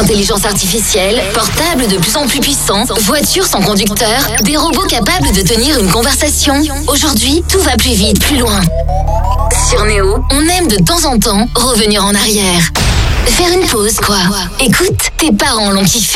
Intelligence artificielle, portables de plus en plus puissants, voitures sans conducteur, des robots capables de tenir une conversation. Aujourd'hui, tout va plus vite, plus loin. Sur Néo, on aime de temps en temps revenir en arrière. Faire une pause, quoi. Écoute, tes parents l'ont kiffé.